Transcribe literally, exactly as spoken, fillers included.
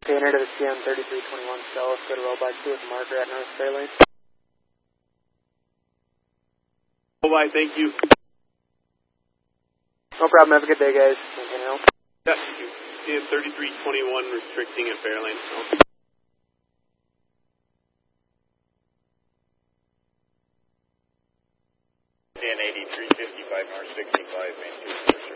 Painter to the C M thirty-three twenty-one South, go to rollback two with a marker at North Fairlane. Rollback, thank you. No problem, have a good day, guys. Anything else? Yeah, thank you. C M thirty-three twenty-one restricting at Fairlane. Oh. C N eighty-three fifty-five North sixty-five, main two.